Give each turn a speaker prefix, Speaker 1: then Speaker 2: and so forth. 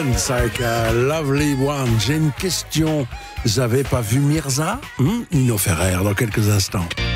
Speaker 1: It's like a lovely one. J'ai une question. Vous avez pas vu Mirza? Nino Ferrer dans quelques instants.